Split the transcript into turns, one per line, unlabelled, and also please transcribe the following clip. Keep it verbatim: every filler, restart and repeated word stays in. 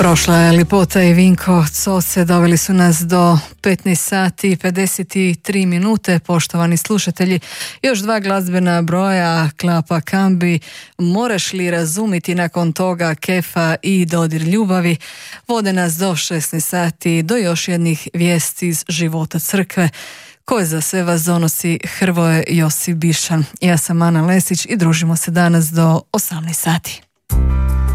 Prošla je Lipota i Vinko Coce, doveli su nas do petnaest sati i pedeset tri minute, poštovani slušatelji. Još dva glazbena broja, Klapa Kambi, Moreš li razumiti, nakon toga Kefa i Dodir ljubavi, vode nas do šesnaest sati, do još jednih vijesti iz života crkve, koje za sve vas donosi Hrvoje Josip Bišan. Ja sam Ana Lesić i družimo se danas do osamnaest sati.